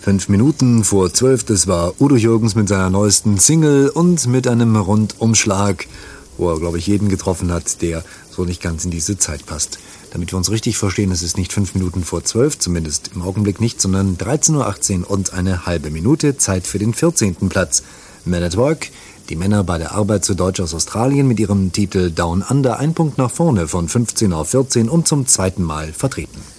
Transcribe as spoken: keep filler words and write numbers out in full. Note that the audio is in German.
Fünf Minuten vor zwölf, das war Udo Jürgens mit seiner neuesten Single und mit einem Rundumschlag, wo er, glaube ich, jeden getroffen hat, der so nicht ganz in diese Zeit passt. Damit wir uns richtig verstehen, es ist nicht fünf Minuten vor zwölf, zumindest im Augenblick nicht, sondern dreizehn Uhr achtzehn und eine halbe Minute, Zeit für den vierzehnten Platz. Men at Work, die Männer bei der Arbeit zu Deutsch aus Australien mit ihrem Titel Down Under, ein Punkt nach vorne von fünfzehn auf vierzehn und zum zweiten Mal vertreten.